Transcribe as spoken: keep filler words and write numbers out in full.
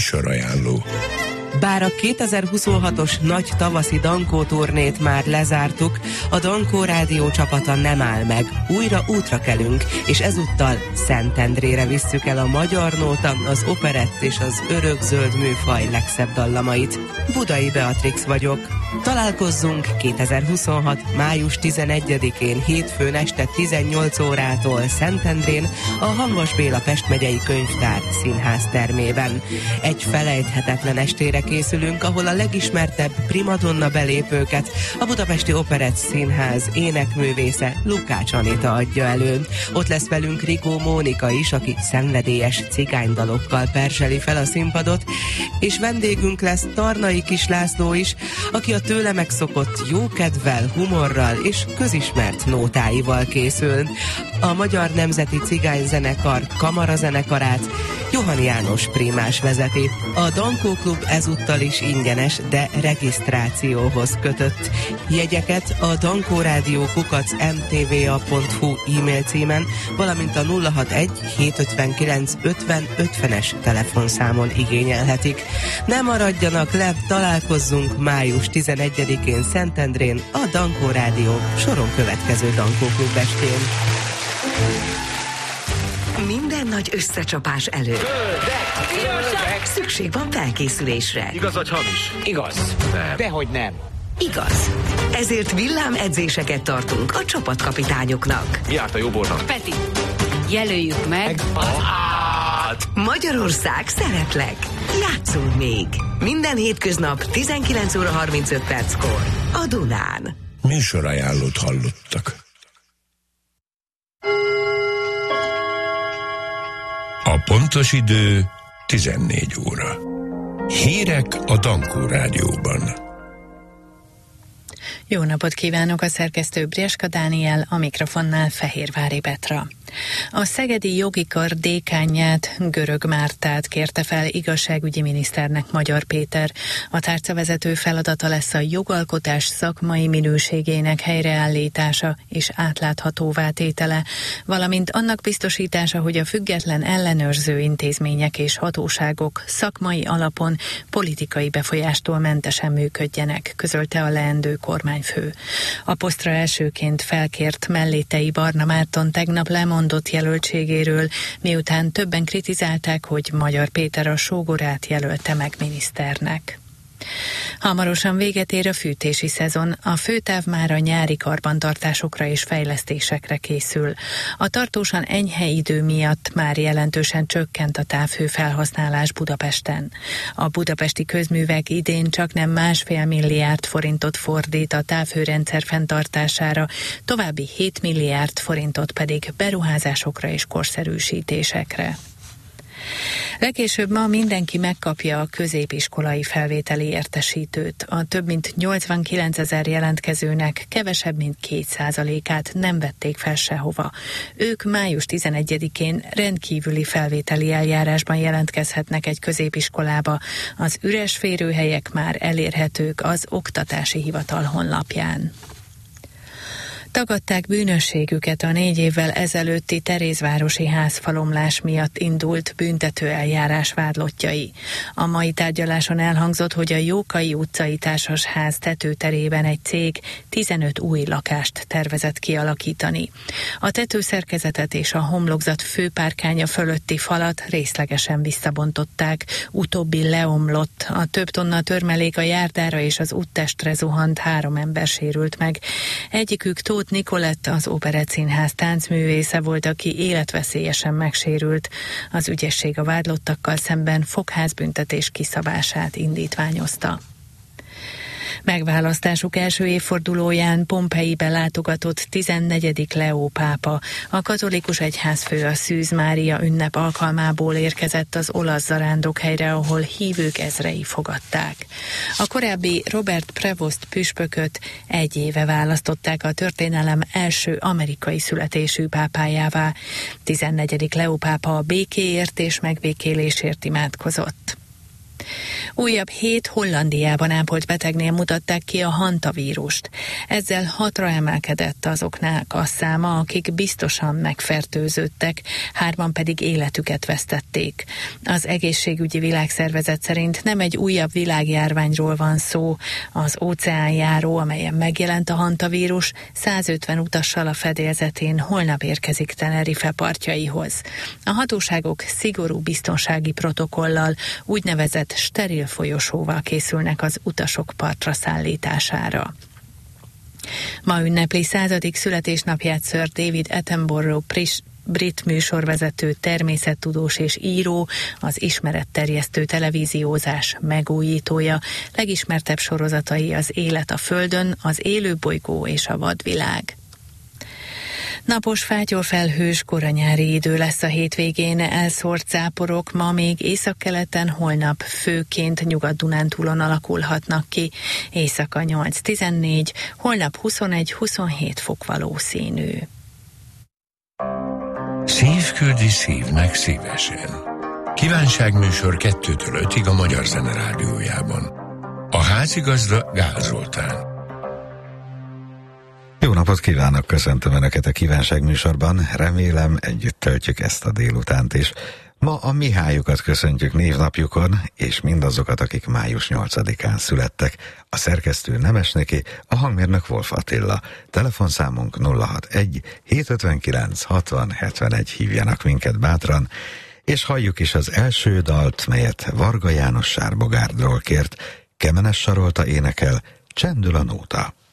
Műsorajánló. Bár a kétezer-huszonhatos nagy tavaszi Dankó turnét már lezártuk, a Dankó rádió csapata nem áll meg. Újra útra kelünk, és ezúttal Szentendrére visszük el a magyar nóta, az operett és az örökzöld műfaj legszebb dallamait. Budai Beatrix vagyok. Találkozzunk kétezer-huszonhat. május tizenegyedikén hétfőn este tizennyolc órától Szentendrén, a Hamvas Béla Pest megyei könyvtár színház termében. Egy felejthetetlen estére készülünk, ahol a legismertebb primadonna belépőket a Budapesti Operett Színház énekművésze Lukács Anita adja elő. Ott lesz velünk Rikó Mónika is, aki szenvedélyes cigánydalokkal perseli fel a színpadot, és vendégünk lesz Tarnai Kis László is, aki a tőle megszokott jókedvel, humorral és közismert nótáival készül. A Magyar Nemzeti Cigányzenekar kamarazenekarát Johann János prímás vezeti. A Dankó Klub ezúttal is ingyenes, de regisztrációhoz kötött. Jegyeket a dankórádió kukac em té vé á pont hú e-mail címen, valamint a nulla hatvanegy hétszázötvenkilenc ötven ötvenes telefonszámon igényelhetik. Ne maradjanak le, találkozzunk május tizenegyedikén Szentendrén a Dankó Rádió soron következő Dankó Klub estén. Minden nagy összecsapás előtt Zöldek! szükség van felkészülésre. Igaz vagy hamis? Igaz. Nem. Dehogy nem. Igaz. Ezért villámedzéseket tartunk a csapatkapitányoknak. Mi járt a jóbornak? Peti, jelöljük meg Az át! Magyarország szeretlek. Játszunk még. Minden hétköznap tizenkilenc óra harmincöt perckor a Dunán. Műsorajánlót hallottak. A pontos idő tizennégy óra. Hírek a Dankó Rádióban. Jó napot kívánok, a szerkesztő Brieska Dániel, a mikrofonnál Fehérvári Petra. A szegedi jogi kar dékánját, Görög Mártát kérte fel igazságügyi miniszternek Magyar Péter. A tárcavezető feladata lesz a jogalkotás szakmai minőségének helyreállítása és átláthatóvá tétele, valamint annak biztosítása, hogy a független ellenőrző intézmények és hatóságok szakmai alapon politikai befolyástól mentesen működjenek, közölte a leendő kormányfő. A posztra elsőként felkért Mellétei Barna Márton tegnap lemondott jelöltségéről, miután többen kritizálták, hogy Magyar Péter a sógorát jelölte meg miniszternek. Hamarosan véget ér a fűtési szezon, a főtáv már a nyári karbantartásokra és fejlesztésekre készül. A tartósan enyhe idő miatt már jelentősen csökkent a távhő felhasználás Budapesten. A budapesti közművek idén csaknem másfél milliárd forintot fordít a távhőrendszer fenntartására, további hét milliárd forintot pedig beruházásokra és korszerűsítésekre. Legkésőbb ma mindenki megkapja a középiskolai felvételi értesítőt. A több mint nyolcvankilencezer jelentkezőnek kevesebb mint két százalékát nem vették fel sehova. Ők május tizenegyedikén rendkívüli felvételi eljárásban jelentkezhetnek egy középiskolába. Az üres férőhelyek már elérhetők az Oktatási Hivatal honlapján. Tagadták bűnösségüket a négy évvel ezelőtti Terézvárosi házfalomlás miatt indult büntető eljárás vádlottjai. A mai tárgyaláson elhangzott, hogy a Jókai utcai társasház tetőterében egy cég tizenöt új lakást tervezett kialakítani. A tetőszerkezetet és a homlokzat főpárkánya fölötti falat részlegesen visszabontották, utóbbi leomlott, a több tonna törmelék a járdára és az úttestre zuhant, három ember sérült meg. Egyikük Tóth Nikolett, az Operett Színház táncművésze volt, aki életveszélyesen megsérült. Az ügyészség a vádlottakkal szemben fogházbüntetés kiszabását indítványozta. Megválasztásuk első évfordulóján Pompeibe látogatott tizennegyedik Leó pápa. A katolikus egyházfő a Szűz Mária ünnep alkalmából érkezett az olasz zarándokhelyre, ahol hívők ezrei fogadták. A korábbi Robert Prevost püspököt egy éve választották a történelem első amerikai születésű pápájává. tizennegyedik Leó pápa a békéért és megbékélésért imádkozott. Újabb hét Hollandiában ápolt betegnél mutatták ki a hantavírust. Ezzel hatra emelkedett azoknak a száma, akik biztosan megfertőződtek, hárman pedig életüket vesztették. Az Egészségügyi Világszervezet szerint nem egy újabb világjárványról van szó. Az óceánjáró, amelyen megjelent a hantavírus, százötven utassal a fedélzetén holnap érkezik Tenerife partjaihoz. A hatóságok szigorú biztonsági protokollal, úgynevezett steril folyosóval készülnek az utasok partra szállítására. Ma ünnepli századik születésnapját Sir David Attenborough brit műsorvezető, természettudós és író, az ismeretterjesztő televíziózás megújítója. Legismertebb sorozatai Az élet a Földön, Az élőbolygó és a vadvilág. Napos, fátyolfelhős, koranyári idő lesz a hétvégén, elszórt záporok ma még északkeleten, holnap főként Nyugat-Dunántúlon alakulhatnak ki. Éjszaka nyolc-tizennégy, holnap huszonegy-huszonhét fok valószínű. Szív küldi szívnek szívesen. Kívánságműsor kettőtől ötig a Magyar Zene Rádiójában. A házigazda Gál Zoltán. Jó napot kívánok, köszöntöm Önöket a kívánságműsorban, remélem együtt töltjük ezt a délutánt is. Ma a Mihályokat köszöntjük névnapjukon, és mindazokat, akik május nyolcadikán születtek. A szerkesztő Nemes Niki, a hangmérnök Wolf Attila. Telefonszámunk nulla hatvanegy hétszázötvenkilenc hatvan hetvenegy, hívjanak minket bátran, és halljuk is az első dalt, melyet Varga János Sárbogárdról kért. Kemenes Sarolta énekel, Csendül a nóta.